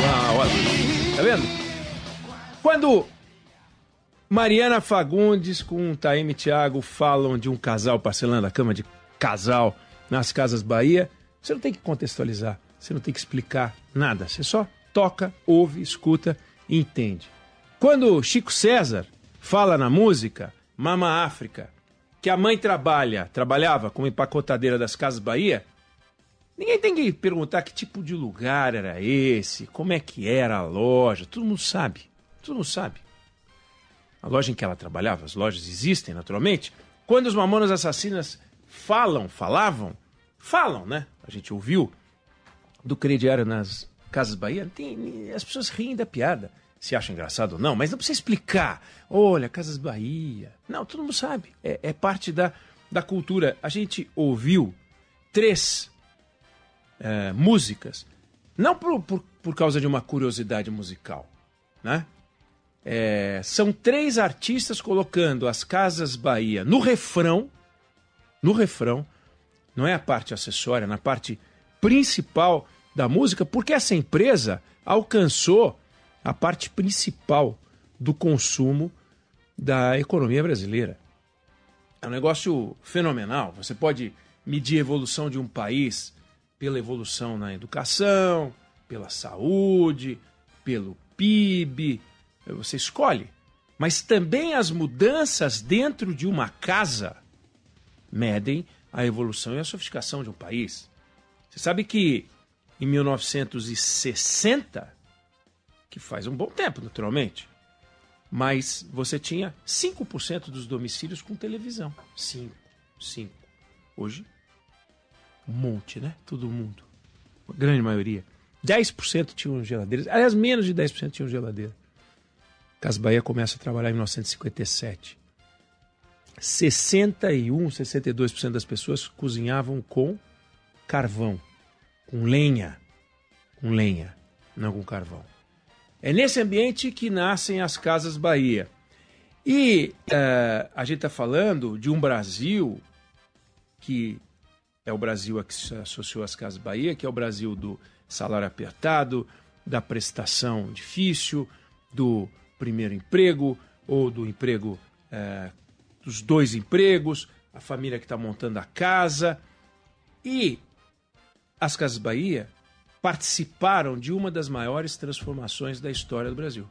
olha. Tá vendo? Quando Mariana Fagundes com Taime Thiago falam de um casal parcelando a cama de casal nas Casas Bahia, você não tem que contextualizar, você não tem que explicar nada, você só toca, ouve, escuta e entende. Quando Chico César fala na música Mama África, que a mãe trabalhava como empacotadeira das Casas Bahia, ninguém tem que perguntar que tipo de lugar era esse, como é que era a loja, todo mundo sabe. A loja em que ela trabalhava, as lojas existem naturalmente. Quando os Mamonas Assassinas falavam, né? A gente ouviu do crediário nas Casas Bahia, as pessoas riem da piada. Se acha engraçado ou não, mas não precisa explicar. Olha, Casas Bahia. Não, todo mundo sabe. É parte da cultura. A gente ouviu 3 músicas, não por causa de uma curiosidade musical, né? São 3 artistas colocando as Casas Bahia no refrão, não é a parte acessória, na parte principal da música, porque essa empresa alcançou a parte principal do consumo da economia brasileira. É um negócio fenomenal. Você pode medir a evolução de um país pela evolução na educação, pela saúde, pelo PIB. Você escolhe. Mas também as mudanças dentro de uma casa medem a evolução e a sofisticação de um país. Você sabe que em 1960, que faz um bom tempo, naturalmente, mas você tinha 5% dos domicílios com televisão. 5. Hoje, um monte, né? Todo mundo. A grande maioria. 10% tinham geladeiras. Aliás, menos de 10% tinham geladeira. Casas Bahia começa a trabalhar em 1957. 62% das pessoas cozinhavam com carvão, com lenha, não com carvão. É nesse ambiente que nascem as Casas Bahia. E a gente está falando de um Brasil que é o Brasil a que se associou às Casas Bahia, que é o Brasil do salário apertado, da prestação difícil, do primeiro emprego ou do emprego, dos 2 empregos, a família que está montando a casa. E as Casas Bahia participaram de uma das maiores transformações da história do Brasil.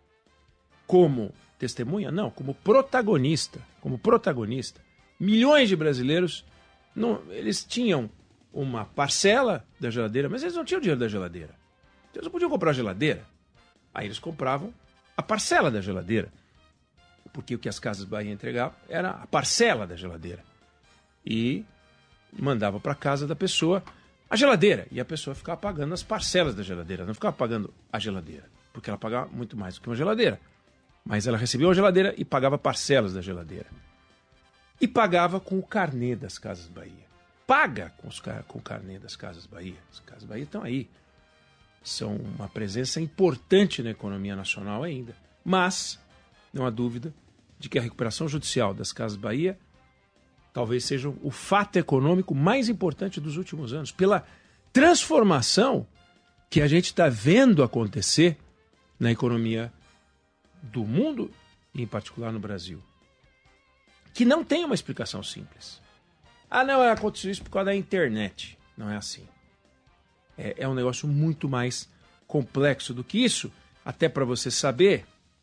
Como testemunha? Não, como protagonista. Milhões de brasileiros, eles tinham uma parcela da geladeira, mas eles não tinham dinheiro da geladeira. Então eles não podiam comprar a geladeira. Aí eles compravam a parcela da geladeira. Porque o que as Casas Bahia entregavam era a parcela da geladeira. E mandava para casa da pessoa a geladeira, e a pessoa ficava pagando as parcelas da geladeira, não ficava pagando a geladeira, porque ela pagava muito mais do que uma geladeira. Mas ela recebia uma geladeira e pagava parcelas da geladeira. E pagava com o carnê das Casas Bahia. Paga com o carnê das Casas Bahia. As Casas Bahia estão aí. São uma presença importante na economia nacional ainda. Mas não há dúvida de que a recuperação judicial das Casas Bahia talvez seja o fato econômico mais importante dos últimos anos, pela transformação que a gente está vendo acontecer na economia do mundo, e em particular no Brasil, que não tem uma explicação simples. Não, aconteceu isso por causa da internet. Não é assim. É um negócio muito mais complexo do que isso. Até para você saber,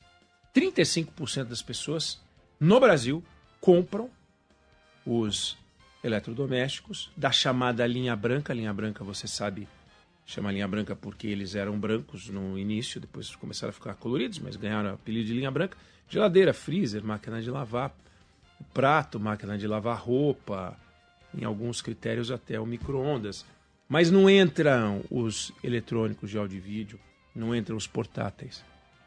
35% das pessoas no Brasil compram os eletrodomésticos da chamada linha branca. Linha branca, você sabe, chama linha branca porque eles eram brancos no início, depois começaram a ficar coloridos, mas ganharam o apelido de linha branca. Geladeira, freezer, máquina de lavar prato, máquina de lavar roupa, em alguns critérios até o micro-ondas. Mas não entram os eletrônicos de áudio e vídeo, não entram os portáteis.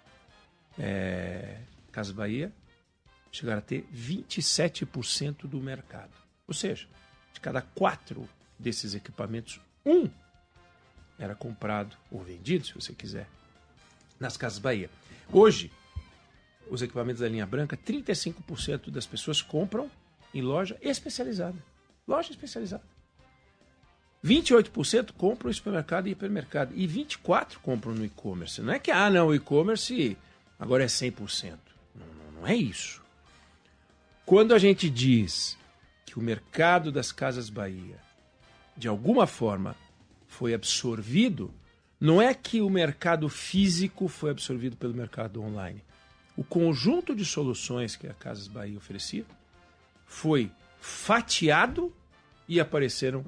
Casas Bahia chegaram a ter 27% do mercado. Ou seja, de cada 4 desses equipamentos, 1 era comprado ou vendido, se você quiser, nas Casas Bahia. Hoje, os equipamentos da linha branca, 35% das pessoas compram em loja especializada. Loja especializada. 28% compram no supermercado e hipermercado. E 24% compram no e-commerce. Não é que, o e-commerce agora é 100%. Não é isso. Quando a gente diz que o mercado das Casas Bahia, de alguma forma, foi absorvido, não é que o mercado físico foi absorvido pelo mercado online. O conjunto de soluções que a Casas Bahia oferecia foi fatiado e apareceram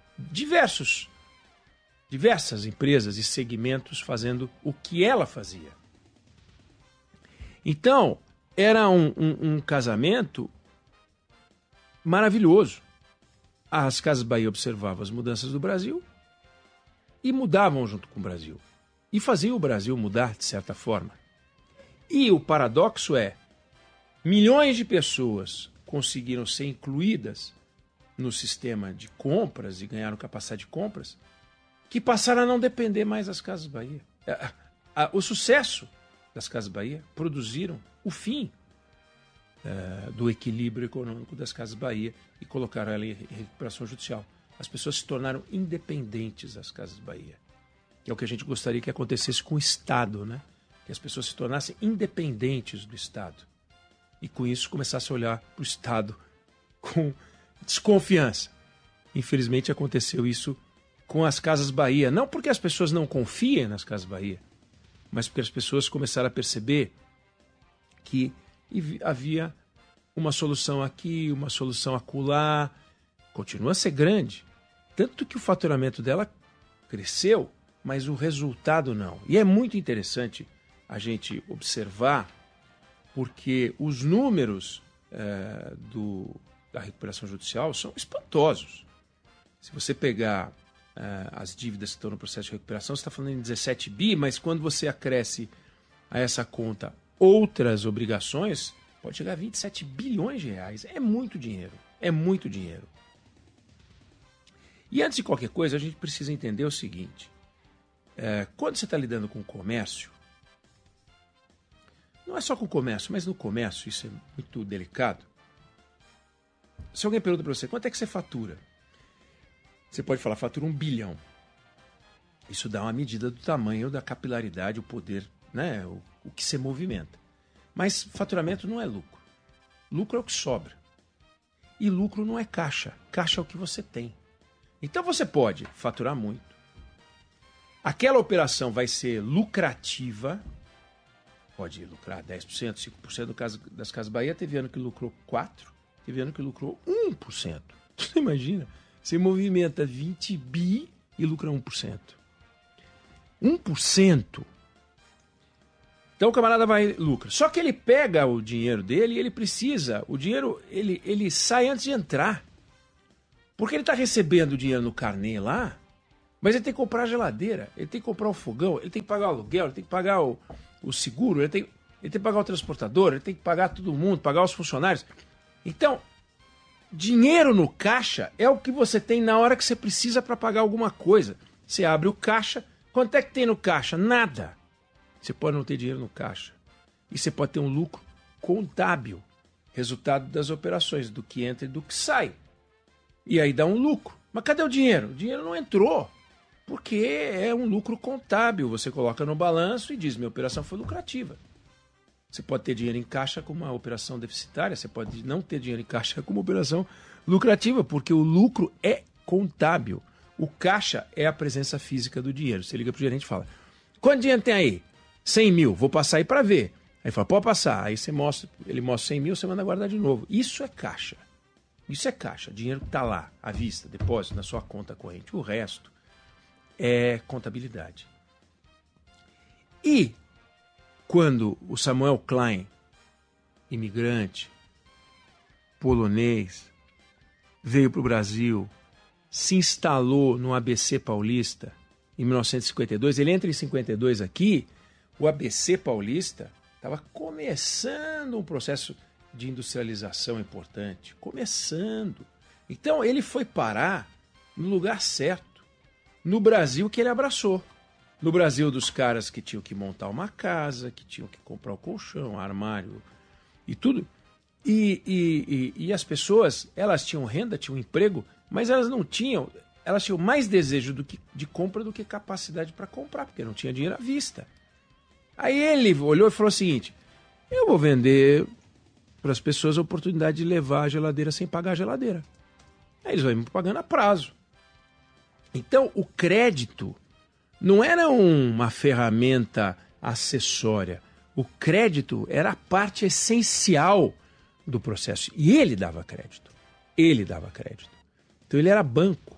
diversas empresas e segmentos fazendo o que ela fazia. Então, era um casamento maravilhoso. As Casas Bahia observavam as mudanças do Brasil e mudavam junto com o Brasil. E faziam o Brasil mudar de certa forma. E o paradoxo é, milhões de pessoas conseguiram ser incluídas no sistema de compras e ganharam capacidade de compras, que passaram a não depender mais das Casas Bahia. O sucesso das Casas Bahia produziram o fim do equilíbrio econômico das Casas Bahia e colocaram ela em recuperação judicial. As pessoas se tornaram independentes das Casas Bahia, que é o que a gente gostaria que acontecesse com o Estado, né? Que as pessoas se tornassem independentes do Estado e com isso começassem a olhar para o Estado com desconfiança. Infelizmente aconteceu isso com as Casas Bahia, não porque as pessoas não confiem nas Casas Bahia, mas porque as pessoas começaram a perceber que havia uma solução aqui, uma solução acolá, continua a ser grande, tanto que o faturamento dela cresceu, mas o resultado não. E é muito interessante a gente observar, porque os números da recuperação judicial são espantosos. Se você pegar as dívidas que estão no processo de recuperação, você está falando em 17 bi, mas quando você acresce a essa conta outras obrigações, pode chegar a 27 bilhões de reais. É muito dinheiro. É muito dinheiro. E antes de qualquer coisa, a gente precisa entender o seguinte. Quando você está lidando com o comércio, não é só com o comércio, mas no comércio, isso é muito delicado. Se alguém pergunta para você, quanto é que você fatura? Você pode falar, fatura 1 bilhão. Isso dá uma medida do tamanho, da capilaridade, o poder, né? O que você movimenta. Mas faturamento não é lucro. Lucro é o que sobra. E lucro não é caixa. Caixa é o que você tem. Então você pode faturar muito. Aquela operação vai ser lucrativa. Pode lucrar 10%, 5%. No caso das Casas Bahia, teve ano que lucrou 4%. Teve ano que lucrou 1%. Você imagina? Você movimenta 20 bi e lucra 1%. 1%. Então o camarada vai lucra. Só que ele pega o dinheiro dele e ele precisa. O dinheiro, ele sai antes de entrar. Porque ele está recebendo o dinheiro no carnê lá, mas ele tem que comprar a geladeira, ele tem que comprar o fogão, ele tem que pagar o aluguel, ele tem que pagar o seguro, ele tem que pagar o transportador, ele tem que pagar todo mundo, pagar os funcionários. Então, dinheiro no caixa é o que você tem na hora que você precisa para pagar alguma coisa. Você abre o caixa, quanto é que tem no caixa? Nada. Você pode não ter dinheiro no caixa. E você pode ter um lucro contábil, resultado das operações, do que entra e do que sai. E aí dá um lucro. Mas cadê o dinheiro? O dinheiro não entrou, porque é um lucro contábil. Você coloca no balanço e diz, minha operação foi lucrativa. Você pode ter dinheiro em caixa com uma operação deficitária, você pode não ter dinheiro em caixa com uma operação lucrativa, porque o lucro é contábil. O caixa é a presença física do dinheiro. Você liga para o gerente e fala, quanto dinheiro tem aí? 100 mil, vou passar aí para ver. Aí fala, pode passar. Aí você mostra, ele mostra 100 mil, você manda guardar de novo. Isso é caixa. Isso é caixa. Dinheiro que está lá, à vista, depósito na sua conta corrente. O resto é contabilidade. E quando o Samuel Klein, imigrante, polonês, veio para o Brasil, se instalou no ABC Paulista em 1952, ele entra em 52 aqui, o ABC Paulista estava começando um processo de industrialização importante, começando. Então ele foi parar no lugar certo, no Brasil que ele abraçou. No Brasil dos caras que tinham que montar uma casa, que tinham que comprar o colchão, armário e tudo. E as pessoas, elas tinham renda, tinham emprego, mas elas não tinham elas tinham mais desejo de compra do que capacidade para comprar, porque não tinha dinheiro à vista. Aí ele olhou e falou o seguinte: eu vou vender para as pessoas a oportunidade de levar a geladeira sem pagar a geladeira. Aí eles vão me pagando a prazo. Então, o crédito não era uma ferramenta acessória. O crédito era a parte essencial do processo. E ele dava crédito. Ele dava crédito. Então, ele era banco.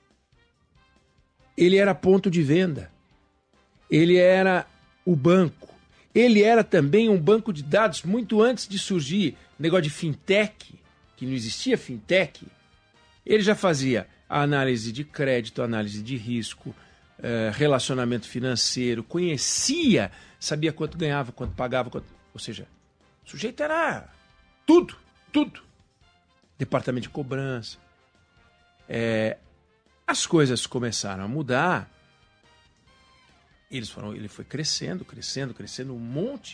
Ele era ponto de venda. Ele era o banco. Ele era também um banco de dados muito antes de surgir negócio de fintech, que não existia fintech. Ele já fazia a análise de crédito, análise de risco, relacionamento financeiro, conhecia, sabia quanto ganhava, quanto pagava, ou seja, o sujeito era tudo. Departamento de cobrança. As coisas começaram a mudar. Ele foi crescendo um monte,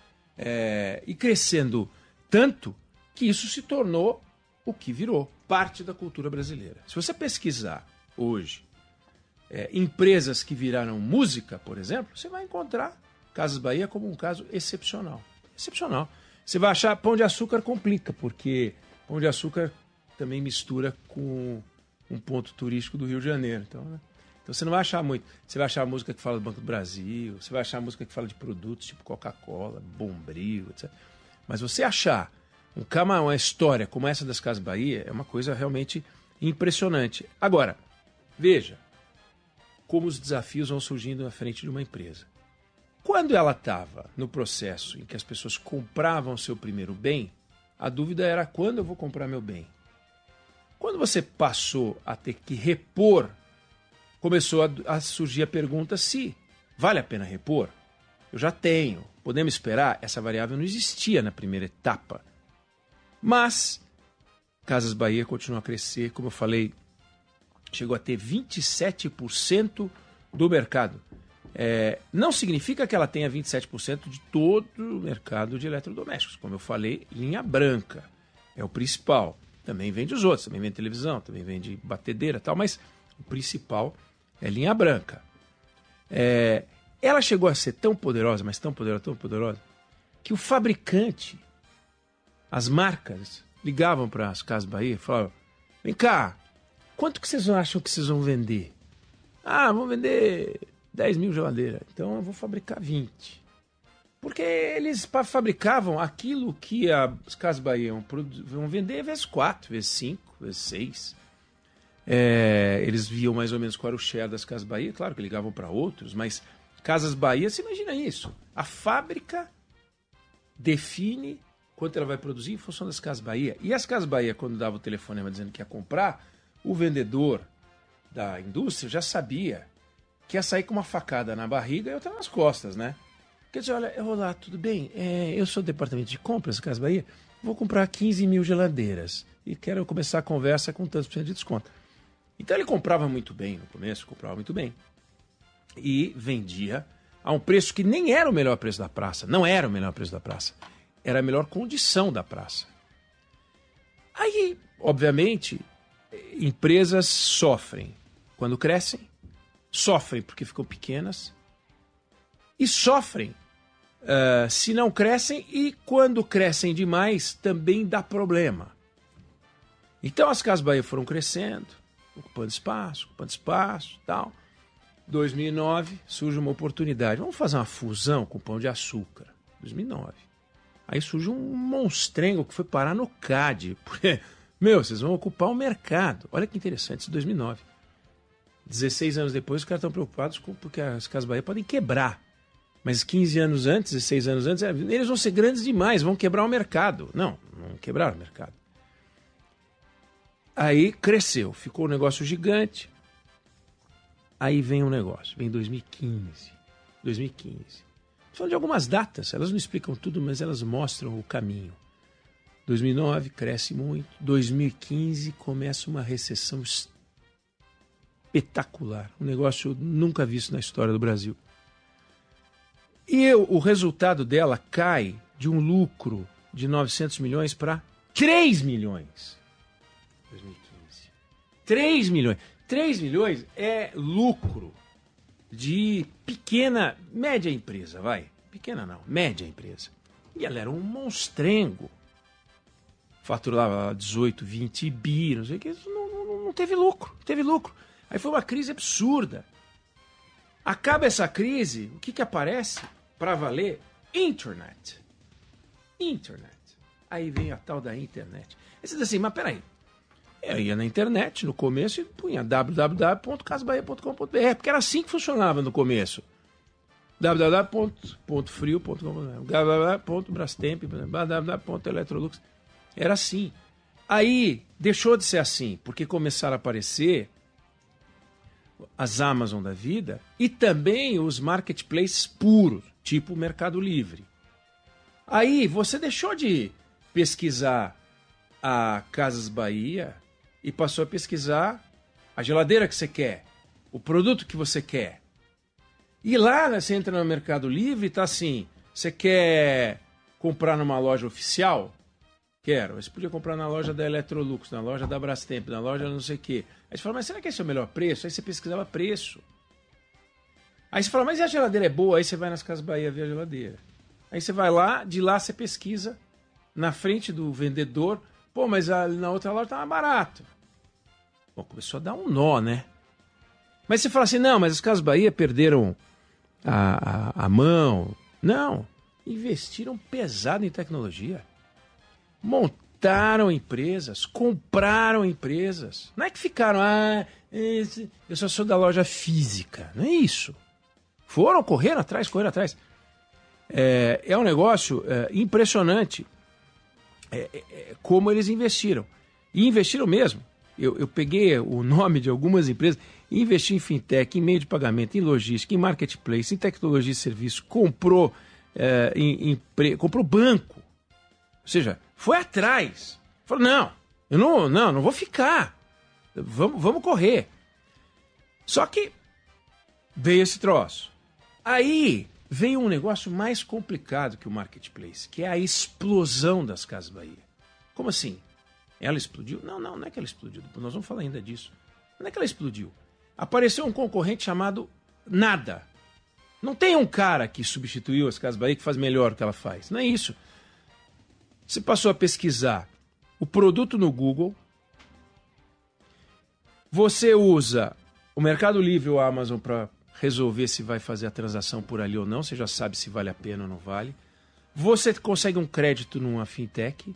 e crescendo tanto que isso se tornou o que virou parte da cultura brasileira. Se você pesquisar hoje empresas que viraram música, por exemplo, você vai encontrar Casas Bahia como um caso excepcional. Excepcional. Você vai achar Pão de Açúcar complica, porque Pão de Açúcar também mistura com um ponto turístico do Rio de Janeiro. Então você não vai achar muito. Você vai achar a música que fala do Banco do Brasil, você vai achar a música que fala de produtos tipo Coca-Cola, Bombril, etc. Mas você achar uma história como essa das Casas Bahia é uma coisa realmente impressionante. Agora, veja como os desafios vão surgindo na frente de uma empresa. Quando ela estava no processo em que as pessoas compravam seu primeiro bem, a dúvida era: quando eu vou comprar meu bem? Quando você passou a ter que repor, começou a surgir a pergunta se vale a pena repor. Eu já tenho, podemos esperar? Essa variável não existia na primeira etapa. Mas Casas Bahia continua a crescer, como eu falei, chegou a ter 27% do mercado. Não significa que ela tenha 27% de todo o mercado de eletrodomésticos. Como eu falei, linha branca é o principal. Também vende os outros, também vende televisão, também vende batedeira e tal, mas o principal é linha branca. Ela chegou a ser tão poderosa, mas tão poderosa, que o fabricante, as marcas, ligavam para as Casas Bahia e falavam: vem cá, quanto que vocês acham que vocês vão vender? Vão vender 10 mil geladeiras, então eu vou fabricar 20. Porque eles fabricavam aquilo que as Casas Bahia vão vender vezes 4, vezes 5, vezes 6. Eles viam mais ou menos qual era o share das Casas Bahia, claro que ligavam para outros, mas Casas Bahia, você imagina isso. A fábrica define quanto ela vai produzir em função das Casas Bahia. E as Casas Bahia, quando dava o telefonema dizendo que ia comprar, o vendedor da indústria já sabia que ia sair com uma facada na barriga e outra nas costas, né? Quer dizer, olha, olá, tudo bem? Eu sou do departamento de compras da Casas Bahia, vou comprar 15 mil geladeiras e quero começar a conversa com tantos por cento de desconto. Então ele comprava muito bem no começo, e vendia a um preço que nem era o melhor preço da praça, não era o melhor preço da praça, era a melhor condição da praça. Aí, obviamente, empresas sofrem quando crescem, sofrem porque ficam pequenas e sofrem se não crescem, e quando crescem demais também dá problema. Então as Casas Bahia foram crescendo, ocupando espaço, tal. 2009 surge uma oportunidade. Vamos fazer uma fusão com o Pão de Açúcar. 2009. Aí surge um monstrengo que foi parar no CAD. Porque, vocês vão ocupar o mercado. Olha que interessante, isso é 2009. 16 anos depois, os caras estão preocupados porque as Casas Bahia podem quebrar. Mas 15 anos antes, 16 anos antes, eles vão ser grandes demais, vão quebrar o mercado. Não quebraram o mercado. Aí cresceu, ficou um negócio gigante. Aí vem um negócio, vem 2015. Estou falando de algumas datas, elas não explicam tudo, mas elas mostram o caminho. 2009 cresce muito, 2015 começa uma recessão espetacular, um negócio nunca visto na história do Brasil. E o resultado dela cai de um lucro de 900 milhões para 3 milhões. 2015. 3 milhões. 3 milhões é lucro de pequena, média empresa, vai. Pequena não, média empresa. E ela era um monstrengo. Faturava 18, 20 bi, não sei o que. Não teve lucro, não teve lucro. Aí foi uma crise absurda. Acaba essa crise, o que aparece para valer? Internet. Aí vem a tal da internet. Aí você diz assim, mas peraí. Eu ia na internet no começo e punha www.casabahia.com.br, porque era assim que funcionava no começo. www.frio.com.br, www.brastemp, www.electrolux. Era assim. Aí deixou de ser assim, porque começaram a aparecer as Amazon da vida e também os marketplaces puros, tipo o Mercado Livre. Aí você deixou de pesquisar a Casas Bahia e passou a pesquisar a geladeira que você quer, o produto que você quer. E lá você entra no Mercado Livre e tá assim, você quer comprar numa loja oficial? Quero. Você podia comprar na loja da Electrolux, na loja da Brastemp, na loja não sei o quê. Aí você fala, mas será que esse é o melhor preço? Aí você pesquisava preço. Aí você fala, mas e a geladeira é boa? Aí você vai nas Casas Bahia ver a geladeira. Aí você vai lá, de lá você pesquisa na frente do vendedor. Pô, mas na outra loja tá mais barato. Bom, começou a dar um nó, né? Mas você fala assim, não, mas as Casas Bahia perderam a mão. Não, investiram pesado em tecnologia. Montaram empresas, compraram empresas. Não é que ficaram, eu só sou da loja física. Não é isso. Correram atrás. É um negócio impressionante como eles investiram. E investiram mesmo. Eu peguei o nome de algumas empresas, investi em fintech, em meio de pagamento, em logística, em marketplace, em tecnologia e serviço, comprou banco. Ou seja, foi atrás. Falou, não vou ficar. Vamos correr. Só que veio esse troço. Aí veio um negócio mais complicado que o marketplace, que é a explosão das Casas Bahia. Como assim? Ela explodiu? Não é que ela explodiu. Nós vamos falar ainda disso. Não é que ela explodiu. Apareceu um concorrente chamado Nada. Não tem um cara que substituiu as Casas Bahia que faz melhor o que ela faz. Não é isso. Você passou a pesquisar o produto no Google, você usa o Mercado Livre ou a Amazon para resolver se vai fazer a transação por ali ou não, você já sabe se vale a pena ou não vale. Você consegue um crédito numa fintech,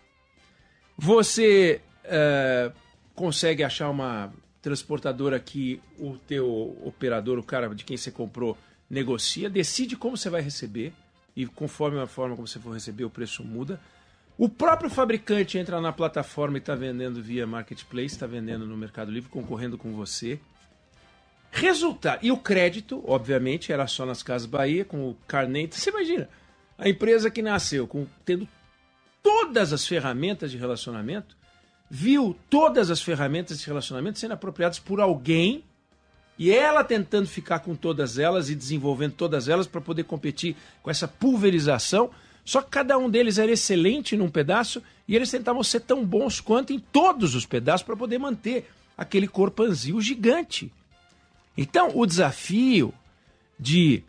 você consegue achar uma transportadora que o teu operador, o cara de quem você comprou, negocia, decide como você vai receber e conforme a forma como você for receber, o preço muda. O próprio fabricante entra na plataforma e está vendendo via Marketplace, está vendendo no Mercado Livre, concorrendo com você. Resultado. E o crédito, obviamente, era só nas Casas Bahia, com o Carnê. Você imagina, a empresa que nasceu tendo todas as ferramentas de relacionamento, viu todas as ferramentas de relacionamento sendo apropriadas por alguém e ela tentando ficar com todas elas e desenvolvendo todas elas para poder competir com essa pulverização. Só que cada um deles era excelente num pedaço e eles tentavam ser tão bons quanto em todos os pedaços para poder manter aquele corpanzil gigante. Então, o desafio de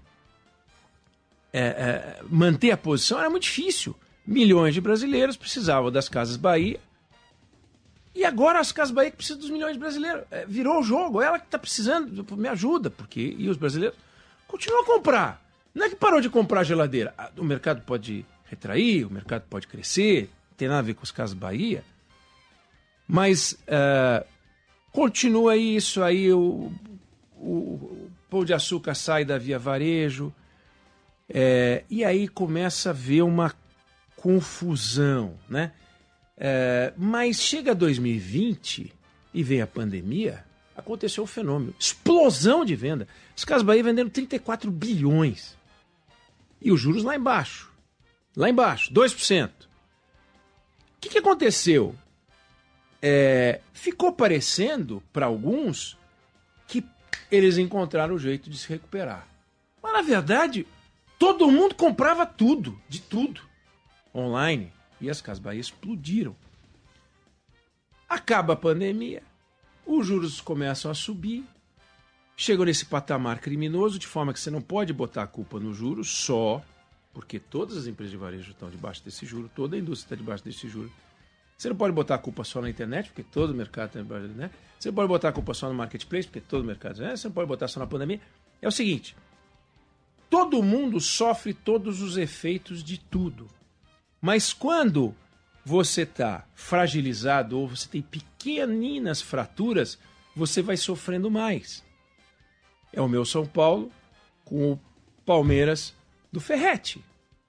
manter a posição era muito difícil. Milhões de brasileiros precisavam das Casas Bahia e agora as Casas Bahia que precisam dos milhões de brasileiros. Virou o jogo, ela que está precisando, me ajuda, porque e os brasileiros continuam a comprar. Não é que parou de comprar geladeira. O mercado pode retrair, o mercado pode crescer, não tem nada a ver com as Casas Bahia. Mas continua isso aí, o Pão de Açúcar sai da Via Varejo, e aí começa a haver uma confusão, né? Mas chega 2020 e vem a pandemia, aconteceu um fenômeno, explosão de venda. As Casas Bahia venderam 34 bilhões. E os juros lá embaixo, 2%. O que aconteceu? Ficou parecendo, para alguns, que eles encontraram o jeito de se recuperar. Mas, na verdade, todo mundo comprava tudo, de tudo, online. E as Casas Bahia explodiram. Acaba a pandemia, os juros começam a subir, chegam nesse patamar criminoso, de forma que você não pode botar a culpa no juro só, porque todas as empresas de varejo estão debaixo desse juro, toda a indústria está debaixo desse juro. Você não pode botar a culpa só na internet, porque todo o mercado está debaixo da internet. Você não pode botar a culpa só no marketplace, porque todo o mercado está. Você não pode botar só na pandemia. É o seguinte, todo mundo sofre todos os efeitos de tudo. Mas quando você está fragilizado ou você tem pequeninas fraturas, você vai sofrendo mais. É o meu São Paulo com o Palmeiras do Ferretti.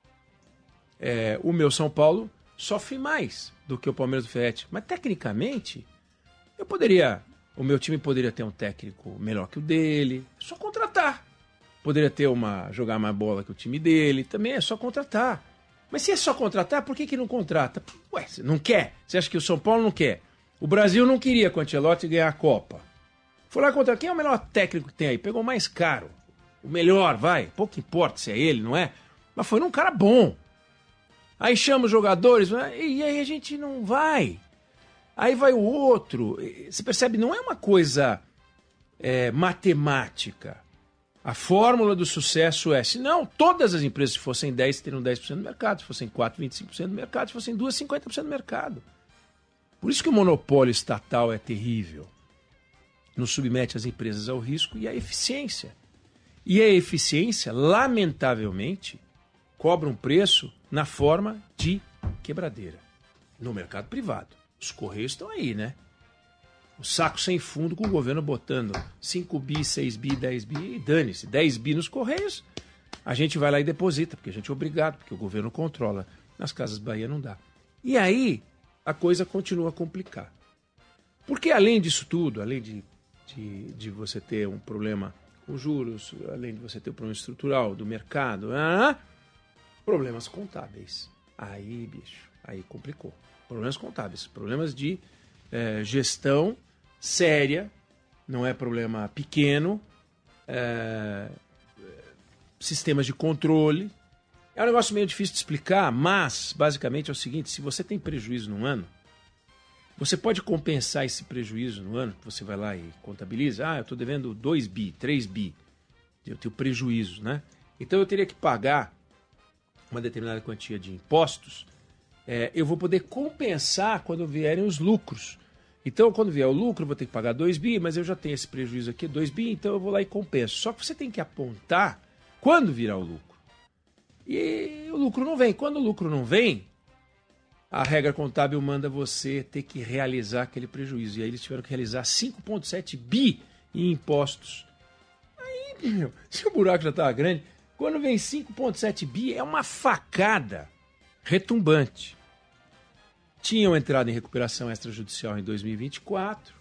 O meu São Paulo sofre mais do que o Palmeiras do Ferretti. Mas, tecnicamente, o meu time poderia ter um técnico melhor que o dele, é só contratar. Poderia jogar mais bola que o time dele, também é só contratar. Mas se é só contratar, por que não contrata? Ué, você não quer? Você acha que o São Paulo não quer? O Brasil não queria com o Ancelotti ganhar a Copa. Foi lá contra quem é o melhor técnico que tem aí? Pegou o mais caro. O melhor, vai. Pouco importa se é ele, não é? Mas foi num cara bom. Aí chama os jogadores, e aí a gente não vai. Aí vai o outro. Você percebe, não é uma coisa matemática. A fórmula do sucesso é, se não, todas as empresas, se fossem 10, teriam 10% do mercado, se fossem 4, 25% do mercado, se fossem 2, 50% do mercado. Por isso que o monopólio estatal é terrível. Não submete as empresas ao risco e à eficiência. E a eficiência, lamentavelmente, cobra um preço na forma de quebradeira. No mercado privado. Os Correios estão aí, né? O saco sem fundo com o governo botando 5 bi, 6 bi, 10 bi, e dane-se, 10 bi nos Correios, a gente vai lá e deposita, porque a gente é obrigado, porque o governo controla. Nas Casas Bahia não dá. E aí a coisa continua a complicar. Porque além disso tudo, além de você ter um problema com juros, além de você ter um problema estrutural do mercado, problemas contábeis. Aí, bicho, aí complicou. Problemas contábeis, problemas de gestão séria, não é problema pequeno, sistemas de controle. É um negócio meio difícil de explicar, mas basicamente é o seguinte, se você tem prejuízo num ano, você pode compensar esse prejuízo no ano, que você vai lá e contabiliza, eu estou devendo 2 bi, 3 bi, eu tenho prejuízo, né? Então eu teria que pagar uma determinada quantia de impostos, eu vou poder compensar quando vierem os lucros. Então, quando vier o lucro, eu vou ter que pagar 2 bi, mas eu já tenho esse prejuízo aqui, 2 bi, então eu vou lá e compenso. Só que você tem que apontar quando virá o lucro. E o lucro não vem. Quando o lucro não vem, a regra contábil manda você ter que realizar aquele prejuízo. E aí eles tiveram que realizar 5,7 bi em impostos. Aí, se o buraco já estava grande, quando vem 5,7 bi, é uma facada retumbante. Tinham entrado em recuperação extrajudicial em 2024,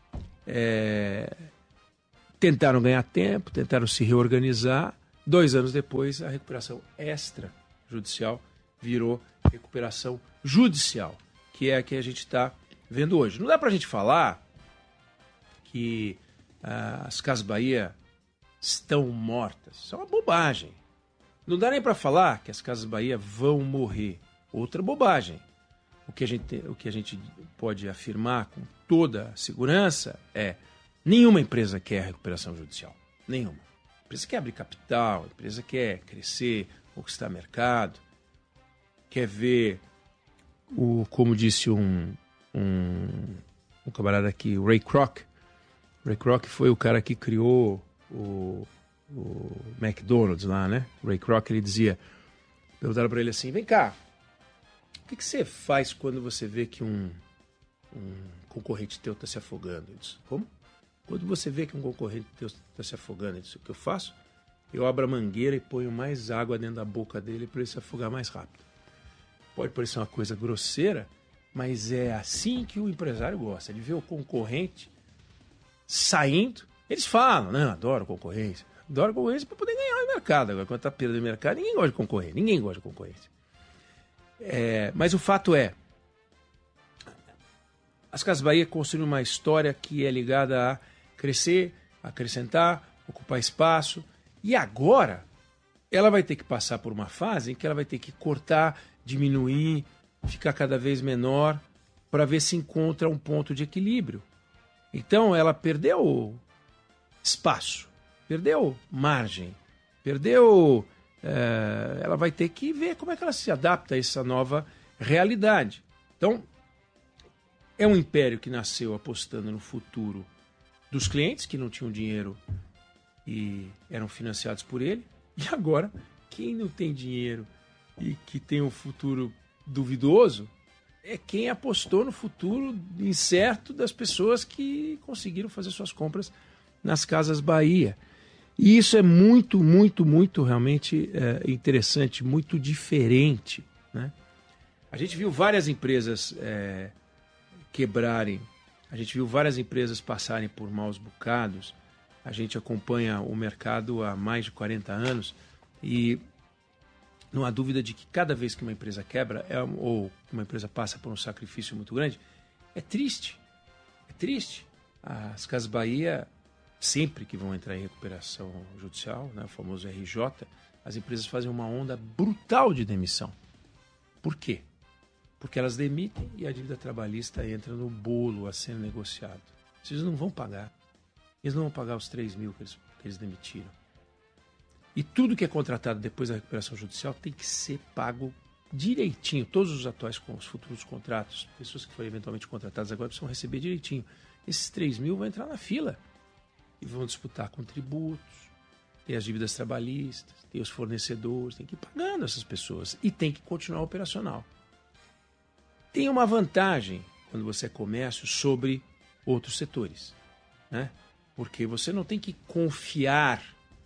tentaram ganhar tempo, tentaram se reorganizar. 2 anos depois, a recuperação extrajudicial virou recuperação judicial, que é a que a gente está vendo hoje. Não dá para a gente falar que as Casas Bahia estão mortas. Isso é uma bobagem. Não dá nem para falar que as Casas Bahia vão morrer. Outra bobagem. O que a gente pode afirmar com toda segurança é nenhuma empresa quer recuperação judicial. Nenhuma. A empresa quer abrir capital, a empresa quer crescer, conquistar mercado, quer ver, como disse um camarada aqui, o Ray Kroc. Ray Kroc foi o cara que criou o McDonald's lá, né? O Ray Kroc, ele dizia, perguntaram para ele assim, vem cá, o que você faz quando você vê que um concorrente teu está se afogando? Ele disse, como? Quando você vê que um concorrente teu está se afogando, ele disse, o que eu faço? Eu abro a mangueira e ponho mais água dentro da boca dele para ele se afogar mais rápido. Pode parecer uma coisa grosseira, mas é assim que o empresário gosta. Ele vê o concorrente saindo, eles falam, não, adoro concorrência. Adoro concorrência para poder ganhar o mercado. Agora, quando está perdendo o mercado, ninguém gosta de concorrer, ninguém gosta de concorrência. Mas o fato é, as Casas Bahia construíram uma história que é ligada a crescer, acrescentar, ocupar espaço, e agora ela vai ter que passar por uma fase em que ela vai ter que cortar, diminuir, ficar cada vez menor, para ver se encontra um ponto de equilíbrio. Então, ela perdeu espaço, perdeu margem, ela vai ter que ver como é que ela se adapta a essa nova realidade. Então, é um império que nasceu apostando no futuro dos clientes que não tinham dinheiro e eram financiados por ele. E agora, quem não tem dinheiro e que tem um futuro duvidoso é quem apostou no futuro incerto das pessoas que conseguiram fazer suas compras nas Casas Bahia. E isso é muito, muito, muito realmente interessante, muito diferente, né? A gente viu várias empresas quebrarem, a gente viu várias empresas passarem por maus bocados, a gente acompanha o mercado há mais de 40 anos e não há dúvida de que cada vez que uma empresa quebra ou uma empresa passa por um sacrifício muito grande, é triste. É triste. As Casas Bahia, sempre que vão entrar em recuperação judicial, né, o famoso RJ, as empresas fazem uma onda brutal de demissão. Por quê? Porque elas demitem e a dívida trabalhista entra no bolo a ser negociado. Eles não vão pagar. Eles não vão pagar os 3 mil que eles demitiram. E tudo que é contratado depois da recuperação judicial tem que ser pago direitinho. Todos os atuais com os futuros contratos, pessoas que forem eventualmente contratadas agora precisam receber direitinho. Esses 3 mil vão entrar na fila e vão disputar com tributos, tem as dívidas trabalhistas, tem os fornecedores, tem que ir pagando essas pessoas e tem que continuar operacional. Tem uma vantagem quando você é comércio sobre outros setores, né? Porque você não tem que confiar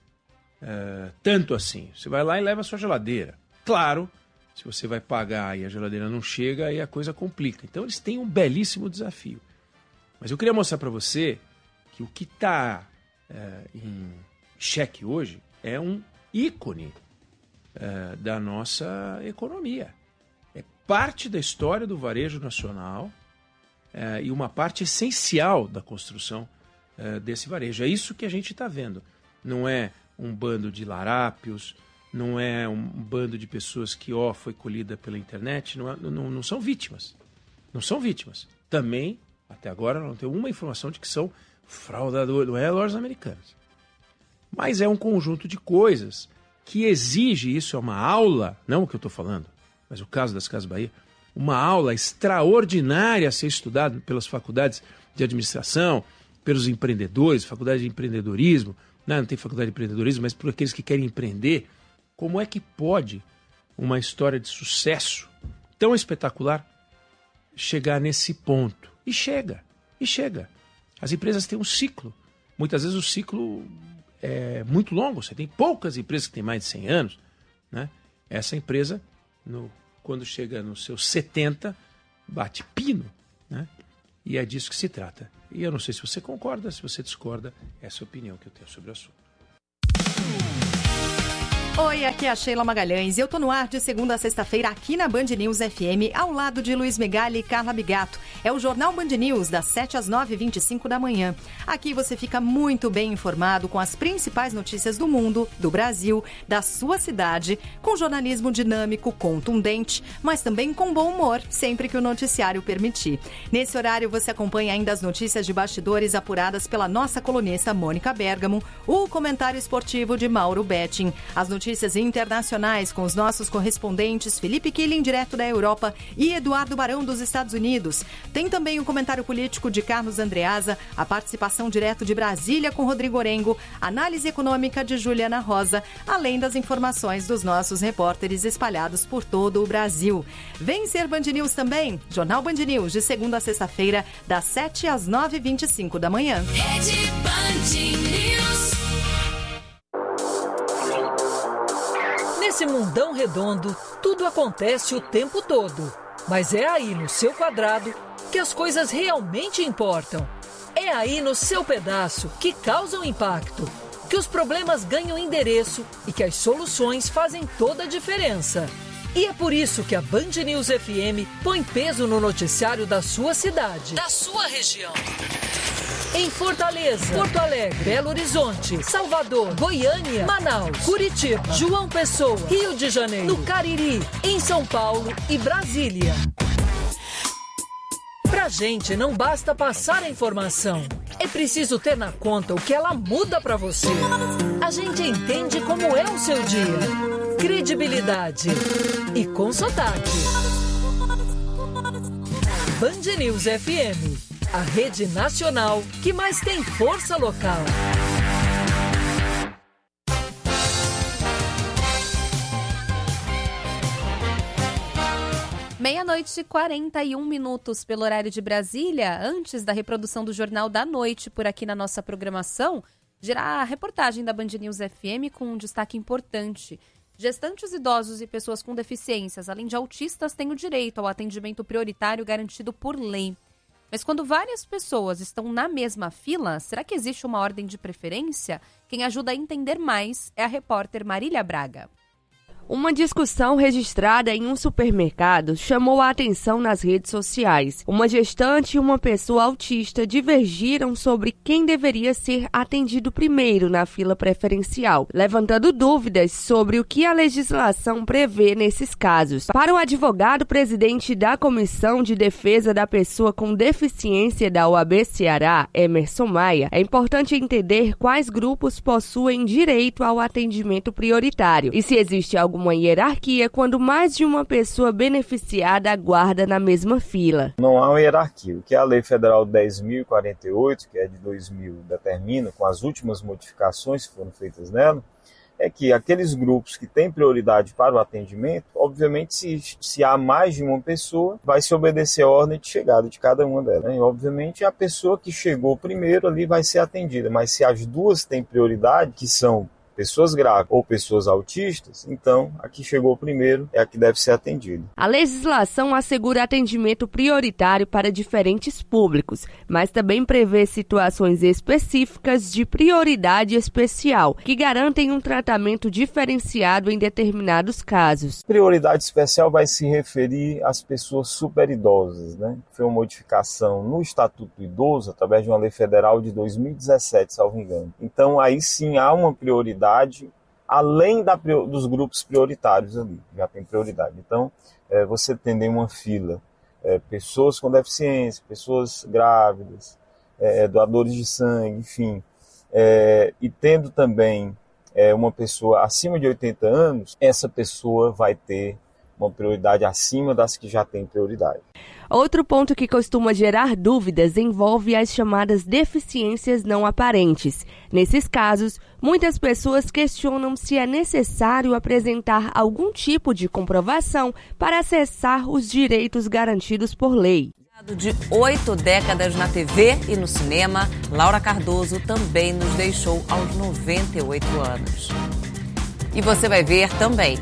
tanto assim. Você vai lá e leva a sua geladeira. Claro, se você vai pagar e a geladeira não chega, aí a coisa complica. Então eles têm um belíssimo desafio. Mas eu queria mostrar para você que o que está em xeque hoje é um ícone da nossa economia. É parte da história do varejo nacional e uma parte essencial da construção desse varejo. É isso que a gente está vendo. Não é um bando de larápios, não é um bando de pessoas que foi colhida pela internet, não são vítimas. Não são vítimas. Também, até agora, não tem uma informação de que são fraudadores, não é lojas americanas. Mas é um conjunto de coisas que exige, isso é uma aula, não o que eu estou falando, mas o caso das Casas Bahia, uma aula extraordinária a ser estudada pelas faculdades de administração, pelos empreendedores, faculdade de empreendedorismo, não tem faculdade de empreendedorismo, mas por aqueles que querem empreender, como é que pode uma história de sucesso tão espetacular chegar nesse ponto? E chega. As empresas têm um ciclo. Muitas vezes o ciclo é muito longo. Você tem poucas empresas que têm mais de 100 anos, né? Essa empresa, quando chega nos seus 70, bate pino, né? E é disso que se trata. E eu não sei se você concorda, se você discorda, essa é a opinião que eu tenho sobre o assunto. Oi, aqui é a Sheila Magalhães e eu tô no ar de segunda a sexta-feira aqui na Band News FM, ao lado de Luiz Megali e Carla Bigato. É o Jornal Band News, das 7 às 9h25 da manhã. Aqui você fica muito bem informado com as principais notícias do mundo, do Brasil, da sua cidade, com jornalismo dinâmico, contundente, mas também com bom humor, sempre que o noticiário permitir. Nesse horário você acompanha ainda as notícias de bastidores apuradas pela nossa colunista Mônica Bergamo, o comentário esportivo de Mauro Betting, as notícias internacionais com os nossos correspondentes Felipe Killing, direto da Europa, e Eduardo Barão, dos Estados Unidos. Tem também o comentário político de Carlos Andreasa, a participação direto de Brasília com Rodrigo Orengo, análise econômica de Juliana Rosa, além das informações dos nossos repórteres espalhados por todo o Brasil. Vem ser Band News também, Jornal Band News, de segunda a sexta-feira, das 7 às 9h25 da manhã. Rede Band News. Nesse mundão redondo, tudo acontece o tempo todo. Mas é aí no seu quadrado que as coisas realmente importam. É aí no seu pedaço que causam impacto, que os problemas ganham endereço e que as soluções fazem toda a diferença. E é por isso que a Band News FM põe peso no noticiário da sua cidade, da sua região. Em Fortaleza, Porto Alegre, Belo Horizonte, Salvador, Goiânia, Manaus, Curitiba, João Pessoa, Rio de Janeiro, no Cariri, em São Paulo e Brasília. Para Pra gente não basta passar a informação, é preciso ter na conta o que ela muda pra você. A gente entende como é o seu dia. Credibilidade e com sotaque. Band News FM, a rede nacional que mais tem força local. 00:41 pelo horário de Brasília. Antes da reprodução do Jornal da Noite por aqui na nossa programação, dirá a reportagem da Band News FM com um destaque importante. Gestantes, idosos e pessoas com deficiências, além de autistas, têm o direito ao atendimento prioritário garantido por lei. Mas quando várias pessoas estão na mesma fila, será que existe uma ordem de preferência? Quem ajuda a entender mais é a repórter Marília Braga. Uma discussão registrada em um supermercado chamou a atenção nas redes sociais. Uma gestante e uma pessoa autista divergiram sobre quem deveria ser atendido primeiro na fila preferencial, levantando dúvidas sobre o que a legislação prevê nesses casos. Para o advogado-presidente da Comissão de Defesa da Pessoa com Deficiência da OAB Ceará, Emerson Maia, é importante entender quais grupos possuem direito ao atendimento prioritário e se existe alguma hierarquia quando mais de uma pessoa beneficiada aguarda na mesma fila. Não há uma hierarquia. O que a Lei Federal 10.048, que é de 2000, determina, com as últimas modificações que foram feitas nela, é que aqueles grupos que têm prioridade para o atendimento, obviamente, se há mais de uma pessoa, vai se obedecer a ordem de chegada de cada uma delas. E, obviamente, a pessoa que chegou primeiro ali vai ser atendida, mas se as duas têm prioridade, que são pessoas graves ou pessoas autistas, então a que chegou primeiro é a que deve ser atendida. A legislação assegura atendimento prioritário para diferentes públicos, mas também prevê situações específicas de prioridade especial, que garantem um tratamento diferenciado em determinados casos. Prioridade especial vai se referir às pessoas superidosas, né? Foi uma modificação no Estatuto do Idoso, através de uma lei federal de 2017, salvo engano. Então aí sim há uma prioridade além dos grupos prioritários ali, já tem prioridade. Então, você tendo em uma fila pessoas com deficiência, pessoas grávidas, doadores de sangue, enfim, e tendo também uma pessoa acima de 80 anos, essa pessoa vai ter uma prioridade acima das que já têm prioridade. Outro ponto que costuma gerar dúvidas envolve as chamadas deficiências não aparentes. Nesses casos, muitas pessoas questionam se é necessário apresentar algum tipo de comprovação para acessar os direitos garantidos por lei. De 8 décadas na TV e no cinema, Laura Cardoso também nos deixou aos 98 anos. E você vai ver também.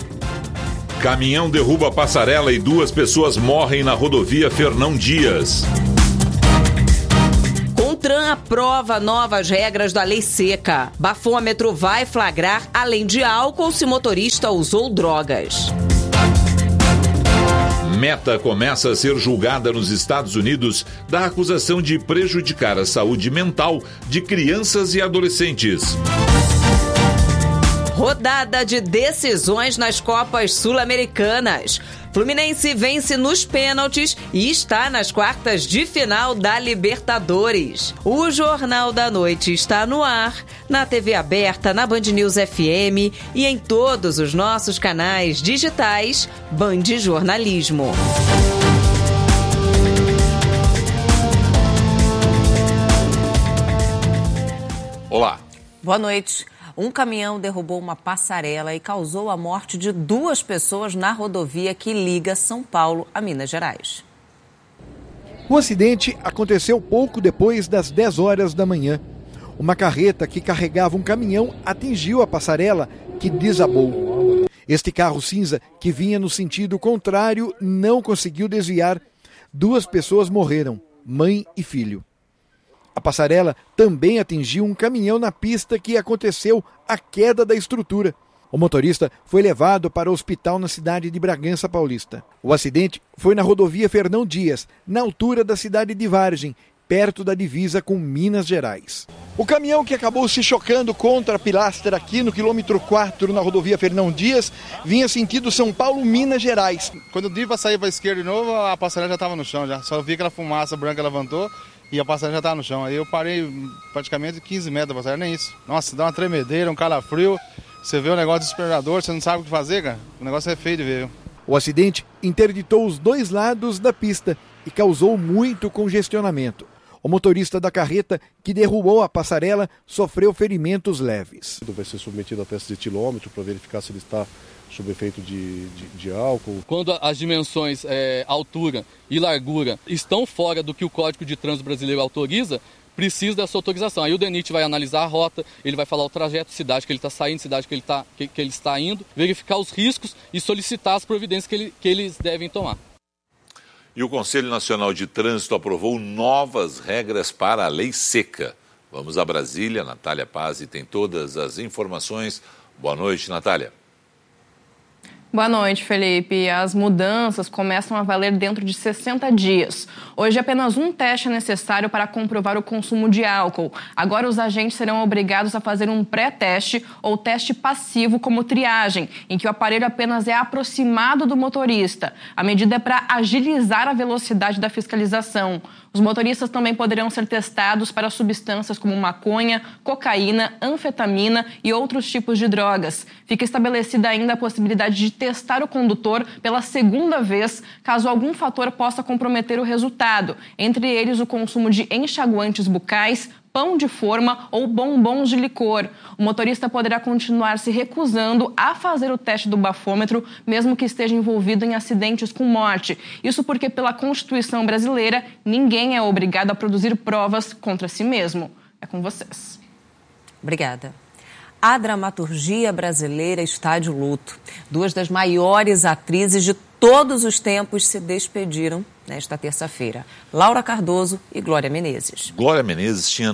Caminhão derruba passarela e 2 pessoas morrem na rodovia Fernão Dias. Contran aprova novas regras da lei seca. Bafômetro vai flagrar além de álcool se motorista usou drogas. Meta começa a ser julgada nos Estados Unidos da acusação de prejudicar a saúde mental de crianças e adolescentes. Rodada de decisões nas Copas Sul-Americanas. Fluminense vence nos pênaltis e está nas quartas de final da Libertadores. O Jornal da Noite está no ar, na TV aberta, na Band News FM e em todos os nossos canais digitais Band Jornalismo. Olá. Boa noite. Um caminhão derrubou uma passarela e causou a morte de 2 pessoas na rodovia que liga São Paulo a Minas Gerais. O acidente aconteceu pouco depois das 10 horas da manhã. Uma carreta que carregava um caminhão atingiu a passarela, que desabou. Este carro cinza, que vinha no sentido contrário, não conseguiu desviar. 2 pessoas morreram, mãe e filho. A passarela também atingiu um caminhão na pista que aconteceu a queda da estrutura. O motorista foi levado para o hospital na cidade de Bragança Paulista. O acidente foi na rodovia Fernão Dias, na altura da cidade de Vargem, perto da divisa com Minas Gerais. O caminhão que acabou se chocando contra a pilastra aqui no quilômetro 4 na rodovia Fernão Dias vinha sentido São Paulo, Minas Gerais. Quando eu dei para sair para a esquerda de novo, a passarela já estava no chão, já. Só vi aquela fumaça branca levantou e a passarela já estava no chão. Aí eu parei praticamente 15 metros da passarela, nem isso. Nossa, dá uma tremedeira, um calafrio. Você vê o negócio desesperador, você não sabe o que fazer, cara. O negócio é feio de ver. O acidente interditou os dois lados da pista e causou muito congestionamento. O motorista da carreta, que derrubou a passarela, sofreu ferimentos leves. Vai ser submetido a testes de etilômetro para verificar se ele está sob efeito de álcool. Quando as dimensões, altura e largura, estão fora do que o Código de Trânsito Brasileiro autoriza, precisa dessa autorização. Aí o DENIT vai analisar a rota, ele vai falar o trajeto, cidade que ele está saindo, cidade que ele está indo, verificar os riscos e solicitar as providências que eles devem tomar. E o Conselho Nacional de Trânsito aprovou novas regras para a lei seca. Vamos a Brasília, Natália Pazzi tem todas as informações. Boa noite, Natália. Boa noite, Felipe. As mudanças começam a valer dentro de 60 dias. Hoje, apenas um teste é necessário para comprovar o consumo de álcool. Agora, os agentes serão obrigados a fazer um pré-teste ou teste passivo como triagem, em que o aparelho apenas é aproximado do motorista. A medida é para agilizar a velocidade da fiscalização. Os motoristas também poderão ser testados para substâncias como maconha, cocaína, anfetamina e outros tipos de drogas. Fica estabelecida ainda a possibilidade de testar o condutor pela segunda vez, caso algum fator possa comprometer o resultado, entre eles o consumo de enxaguantes bucais, pão de forma ou bombons de licor. O motorista poderá continuar se recusando a fazer o teste do bafômetro, mesmo que esteja envolvido em acidentes com morte. Isso porque, pela Constituição brasileira, ninguém é obrigado a produzir provas contra si mesmo. É com vocês. Obrigada. A dramaturgia brasileira está de luto. Duas das maiores atrizes de todos os tempos se despediram nesta terça-feira. Laura Cardoso e Glória Menezes. Glória Menezes tinha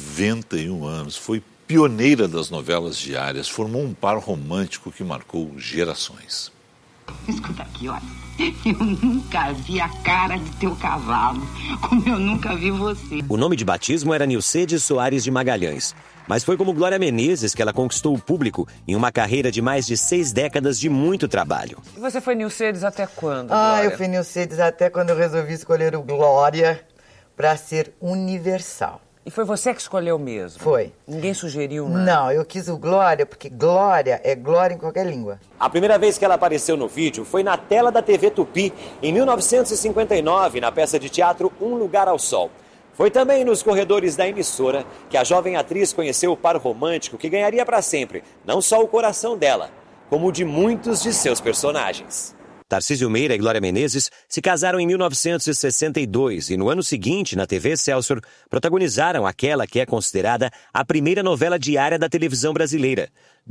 91 anos, foi pioneira das novelas diárias, formou um par romântico que marcou gerações. Escuta aqui, olha. Eu nunca vi a cara de teu cavalo, como eu nunca vi você. O nome de batismo era Nilcede Soares de Magalhães. Mas foi como Glória Menezes que ela conquistou o público em uma carreira de mais de 6 décadas de muito trabalho. E você foi Nilcedes até quando, Glória? Eu fui Nilcedes até quando eu resolvi escolher o Glória para ser universal. E foi você que escolheu mesmo? Foi. Ninguém sugeriu, né? Não, eu quis o Glória porque Glória é glória em qualquer língua. A primeira vez que ela apareceu no vídeo foi na tela da TV Tupi, em 1959, na peça de teatro Um Lugar ao Sol. Foi também nos corredores da emissora que a jovem atriz conheceu o par romântico que ganharia para sempre, não só o coração dela, como o de muitos de seus personagens. Tarcísio Meira e Glória Menezes se casaram em 1962 e no ano seguinte, na TV Excelsior, protagonizaram aquela que é considerada a primeira novela diária da televisão brasileira,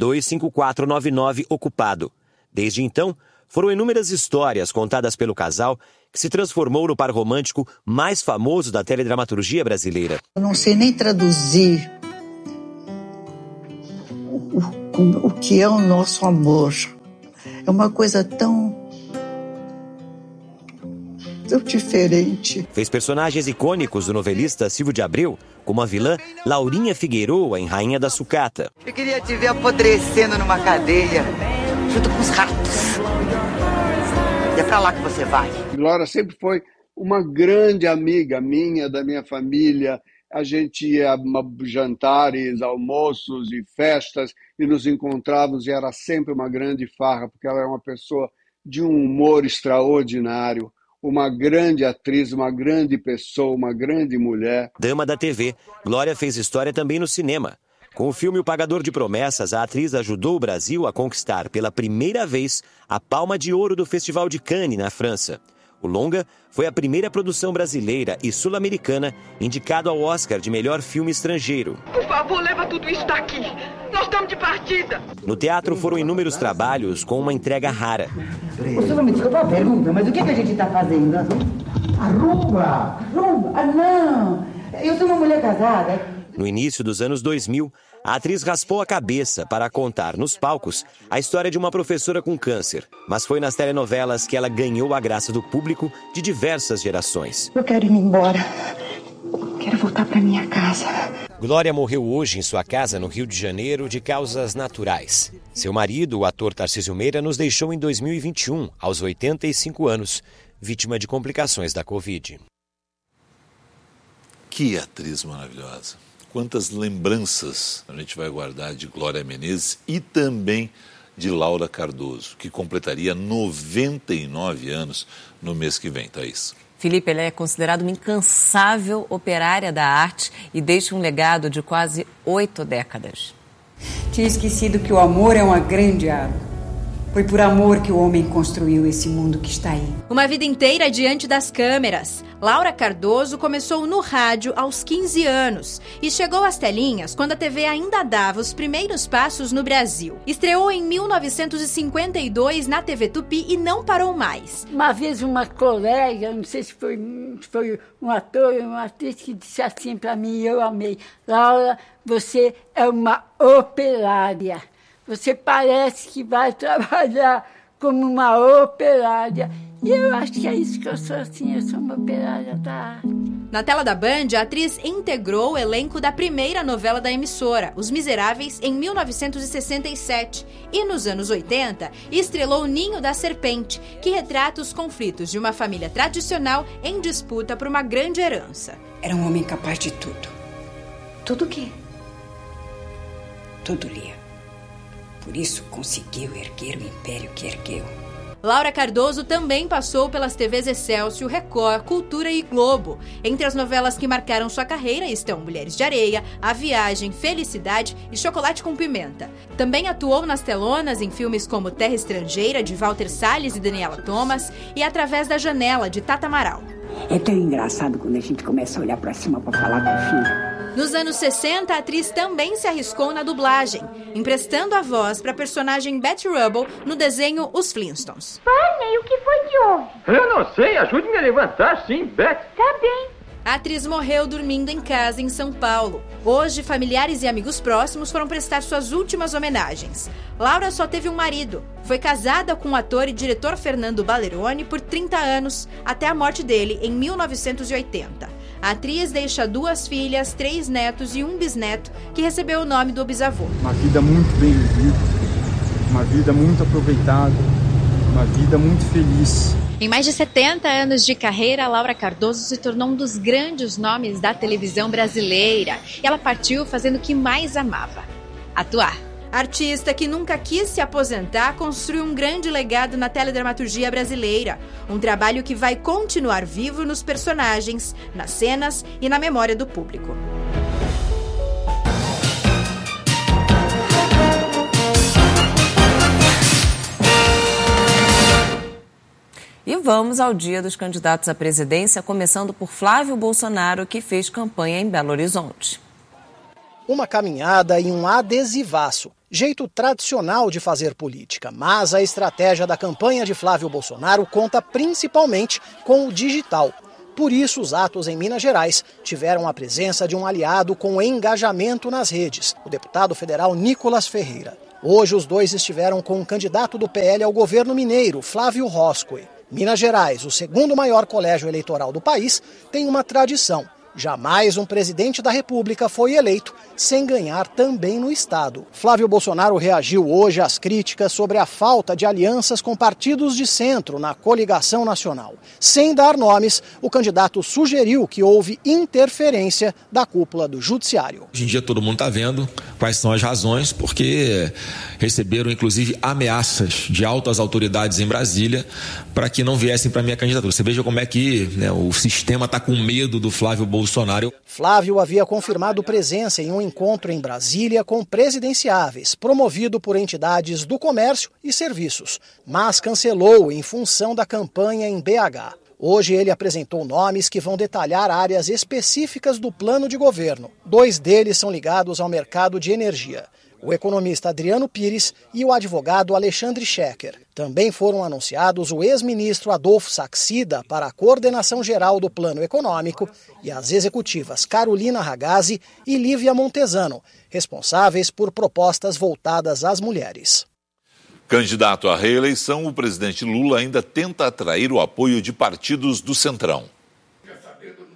25499 Ocupado. Desde então, foram inúmeras histórias contadas pelo casal que se transformou no par romântico mais famoso da teledramaturgia brasileira. Eu não sei nem traduzir o que é o nosso amor. É uma coisa tão diferente. Fez personagens icônicos do novelista Silvio de Abreu, como a vilã Laurinha Figueroa em Rainha da Sucata. Eu queria te ver apodrecendo numa cadeia, junto com os ratos. E é pra lá que você vai. Glória sempre foi uma grande amiga minha, da minha família. A gente ia a jantares, almoços e festas e nos encontrávamos e era sempre uma grande farra, porque ela era uma pessoa de um humor extraordinário. Uma grande atriz, uma grande pessoa, uma grande mulher. Dama da TV, Glória fez história também no cinema. Com o filme O Pagador de Promessas, a atriz ajudou o Brasil a conquistar pela primeira vez a Palma de Ouro do Festival de Cannes, na França. O longa foi a primeira produção brasileira e sul-americana indicado ao Oscar de melhor filme estrangeiro. Por favor, leva tudo isso daqui. Nós estamos de partida. No teatro foram inúmeros trabalhos com uma entrega rara. O senhor me desculpa a pergunta, mas o que a gente está fazendo? A rumba! Rumba? Ah, não! Eu sou uma mulher casada. No início dos anos 2000, a atriz raspou a cabeça para contar nos palcos a história de uma professora com câncer. Mas foi nas telenovelas que ela ganhou a graça do público de diversas gerações. Eu quero ir embora. Quero voltar para minha casa. Glória morreu hoje em sua casa no Rio de Janeiro de causas naturais. Seu marido, o ator Tarcísio Meira, nos deixou em 2021, aos 85 anos, vítima de complicações da Covid. Que atriz maravilhosa. Quantas lembranças a gente vai guardar de Glória Menezes e também de Laura Cardoso, que completaria 99 anos no mês que vem, Thaís. Felipe, ela é considerada uma incansável operária da arte e deixa um legado de quase 8 décadas. Tinha esquecido que o amor é uma grande árvore. Foi por amor que o homem construiu esse mundo que está aí. Uma vida inteira diante das câmeras. Laura Cardoso começou no rádio aos 15 anos e chegou às telinhas quando a TV ainda dava os primeiros passos no Brasil. Estreou em 1952 na TV Tupi e não parou mais. Uma vez uma colega, não sei se foi um ator ou uma atriz, que disse assim para mim, eu amei: Laura, você é uma operária. Você parece que vai trabalhar como uma operária. E eu acho que é isso que eu sou, assim, eu sou uma operária da arte. Na tela da Band, a atriz integrou o elenco da primeira novela da emissora, Os Miseráveis, em 1967. E nos anos 80, estrelou Ninho da Serpente, que retrata os conflitos de uma família tradicional em disputa por uma grande herança. Era um homem capaz de tudo. Tudo o quê? Tudo lia. Por isso conseguiu erguer o império que ergueu. Laura Cardoso também passou pelas TVs Excelsior, Record, Cultura e Globo. Entre as novelas que marcaram sua carreira estão Mulheres de Areia, A Viagem, Felicidade e Chocolate com Pimenta. Também atuou nas telonas em filmes como Terra Estrangeira, de Walter Salles e Daniela Thomas, e Através da Janela, de Tata Amaral. É tão engraçado quando a gente começa a olhar para cima para falar com o filho. Nos anos 60, a atriz também se arriscou na dublagem, emprestando a voz para a personagem Betty Rubble no desenho Os Flintstones. Barney, o que foi que houve? Eu não sei, ajude-me a levantar, sim, Betty. Tá bem. A atriz morreu dormindo em casa em São Paulo. Hoje, familiares e amigos próximos foram prestar suas últimas homenagens. Laura só teve um marido. Foi casada com o ator e diretor Fernando Balleroni por 30 anos, até a morte dele em 1980. A atriz deixa 2 filhas, 3 netos e um bisneto, que recebeu o nome do bisavô. Uma vida muito bem vivida, uma vida muito aproveitada, uma vida muito feliz. Em mais de 70 anos de carreira, Laura Cardoso se tornou um dos grandes nomes da televisão brasileira. E ela partiu fazendo o que mais amava: atuar. Artista que nunca quis se aposentar, construiu um grande legado na teledramaturgia brasileira. Um trabalho que vai continuar vivo nos personagens, nas cenas e na memória do público. E vamos ao dia dos candidatos à presidência, começando por Flávio Bolsonaro, que fez campanha em Belo Horizonte. Uma caminhada e um adesivaço. Jeito tradicional de fazer política, mas a estratégia da campanha de Flávio Bolsonaro conta principalmente com o digital. Por isso, os atos em Minas Gerais tiveram a presença de um aliado com engajamento nas redes, o deputado federal Nicolas Ferreira. Hoje, os dois estiveram com o candidato do PL ao governo mineiro, Flávio Roscoe. Minas Gerais, o segundo maior colégio eleitoral do país, tem uma tradição. Jamais um presidente da República foi eleito sem ganhar também no estado. Flávio Bolsonaro reagiu hoje às críticas sobre a falta de alianças com partidos de centro na coligação nacional. Sem dar nomes, o candidato sugeriu que houve interferência da cúpula do judiciário. Hoje em dia todo mundo está vendo quais são as razões, porque receberam inclusive ameaças de altas autoridades em Brasília para que não viessem para a minha candidatura. Você veja como é que o sistema está com medo do Flávio Bolsonaro. Flávio havia confirmado presença em um encontro em Brasília com presidenciáveis, promovido por entidades do comércio e serviços, mas cancelou em função da campanha em BH. Hoje ele apresentou nomes que vão detalhar áreas específicas do plano de governo. 2 deles são ligados ao mercado de energia: o economista Adriano Pires e o advogado Alexandre Schecker. Também foram anunciados o ex-ministro Adolfo Saxida para a coordenação geral do plano econômico e as executivas Carolina Ragazzi e Lívia Montesano, responsáveis por propostas voltadas às mulheres. Candidato à reeleição, o presidente Lula ainda tenta atrair o apoio de partidos do Centrão.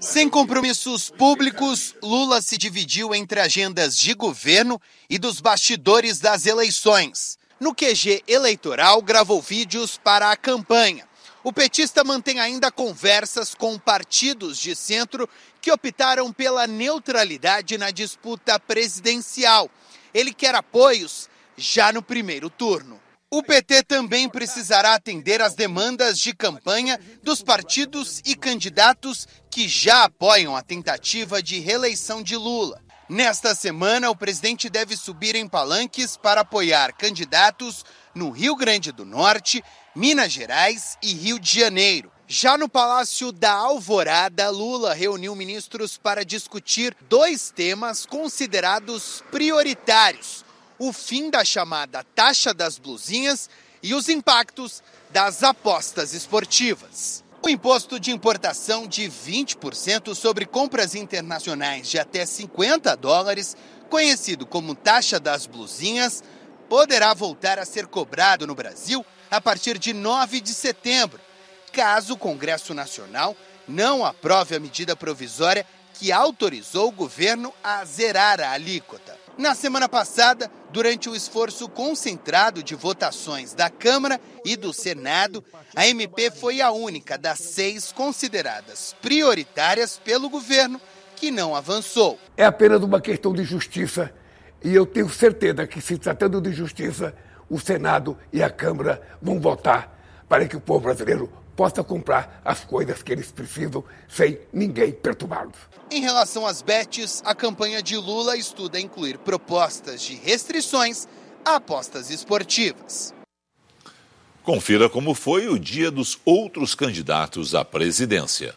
Sem compromissos públicos, Lula se dividiu entre agendas de governo e dos bastidores das eleições. No QG eleitoral, gravou vídeos para a campanha. O petista mantém ainda conversas com partidos de centro que optaram pela neutralidade na disputa presidencial. Ele quer apoios já no primeiro turno. O PT também precisará atender às demandas de campanha dos partidos e candidatos que já apoiam a tentativa de reeleição de Lula. Nesta semana, o presidente deve subir em palanques para apoiar candidatos no Rio Grande do Norte, Minas Gerais e Rio de Janeiro. Já no Palácio da Alvorada, Lula reuniu ministros para discutir 2 temas considerados prioritários: o fim da chamada taxa das blusinhas e os impactos das apostas esportivas. O imposto de importação de 20% sobre compras internacionais de até $50, conhecido como taxa das blusinhas, poderá voltar a ser cobrado no Brasil a partir de 9 de setembro, caso o Congresso Nacional não aprove a medida provisória que autorizou o governo a zerar a alíquota. Na semana passada, durante o esforço concentrado de votações da Câmara e do Senado, a MP foi a única das 6 consideradas prioritárias pelo governo que não avançou. É apenas uma questão de justiça e eu tenho certeza que, se tratando de justiça, o Senado e a Câmara vão votar para que o povo brasileiro possa comprar as coisas que eles precisam sem ninguém perturbá-los. Em relação às bets, a campanha de Lula estuda incluir propostas de restrições a apostas esportivas. Confira como foi o dia dos outros candidatos à presidência.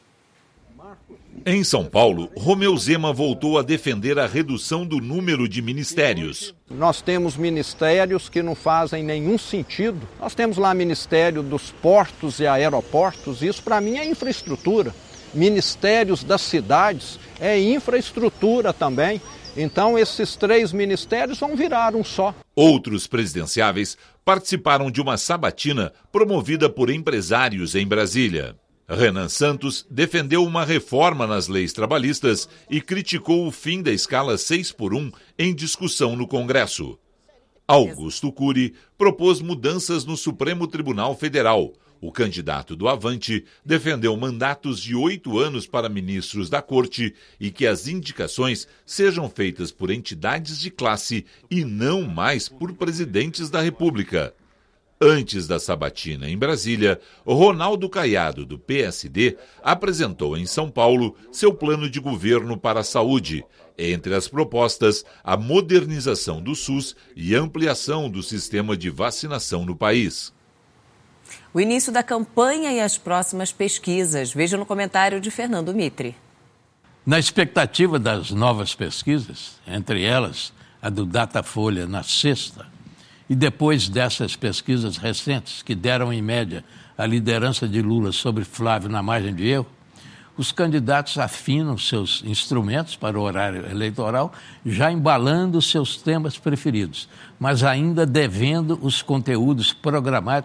Em São Paulo, Romeu Zema voltou a defender a redução do número de ministérios. Nós temos ministérios que não fazem nenhum sentido. Nós temos lá Ministério dos Portos e Aeroportos, isso para mim é infraestrutura. Ministérios das cidades é infraestrutura também. Então esses 3 ministérios vão virar um só. Outros presidenciáveis participaram de uma sabatina promovida por empresários em Brasília. Renan Santos defendeu uma reforma nas leis trabalhistas e criticou o fim da escala 6x1 em discussão no Congresso. Augusto Cury propôs mudanças no Supremo Tribunal Federal. O candidato do Avante defendeu mandatos de 8 anos para ministros da Corte e que as indicações sejam feitas por entidades de classe e não mais por presidentes da República. Antes da sabatina em Brasília, Ronaldo Caiado, do PSD, apresentou em São Paulo seu plano de governo para a saúde. Entre as propostas, a modernização do SUS e ampliação do sistema de vacinação no país. O início da campanha e as próximas pesquisas. Veja no comentário de Fernando Mitre. Na expectativa das novas pesquisas, entre elas a do Datafolha na sexta, e depois dessas pesquisas recentes, que deram em média a liderança de Lula sobre Flávio na margem de erro, os candidatos afinam seus instrumentos para o horário eleitoral, já embalando seus temas preferidos, mas ainda devendo os conteúdos programáticos